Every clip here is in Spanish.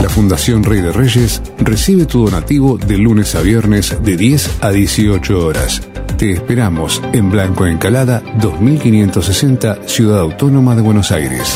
Fundación Rey de Reyes recibe tu donativo de lunes a viernes de 10 a 18 horas. Te esperamos en Blanco Encalada 2560, Ciudad Autónoma de Buenos Aires.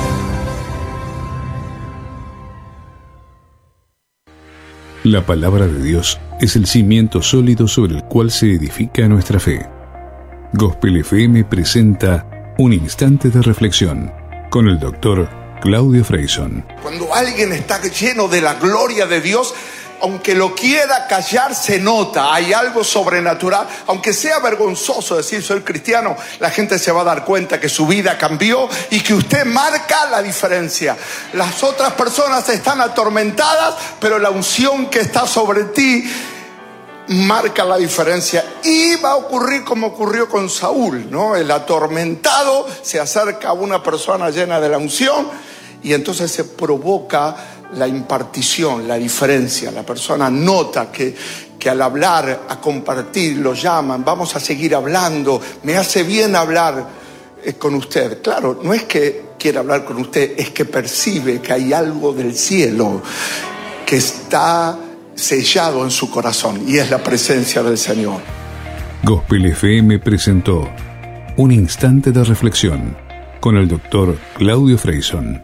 La palabra de Dios es el cimiento sólido sobre el cual se edifica nuestra fe. Gospel FM presenta Un Instante de Reflexión con el Dr. Claudio Freyson. Cuando alguien está lleno de la gloria de Dios, aunque lo quiera callar, se nota, hay algo sobrenatural. Aunque sea vergonzoso decir soy cristiano, la gente se va a dar cuenta que su vida cambió y que usted marca la diferencia. Las otras personas están atormentadas, pero la unción que está sobre ti marca la diferencia. Y va a ocurrir como ocurrió con Saúl, ¿no? El atormentado se acerca a una persona llena de la unción y entonces se provoca la impartición, la diferencia. La persona nota que al hablar, a compartir, lo llaman, vamos a seguir hablando, me hace bien hablar con usted. Claro, no es que quiera hablar con usted, es que percibe que hay algo del cielo que está sellado en su corazón y es la presencia del Señor. Gospel FM presentó Un Instante de Reflexión con el Dr. Claudio Freyson.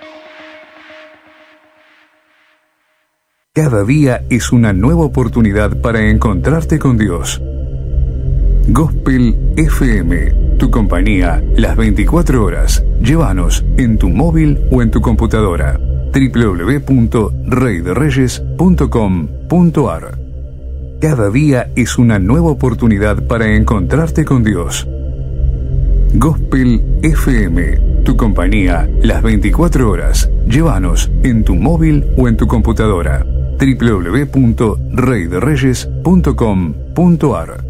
Cada día es una nueva oportunidad para encontrarte con Dios. Gospel FM, tu compañía las 24 horas. Llévanos en tu móvil o en tu computadora. www.reydereyes.com.ar. Cada día es una nueva oportunidad para encontrarte con Dios. Gospel FM, tu compañía las 24 horas. Llévanos en tu móvil o en tu computadora. www.reydereyes.com.ar.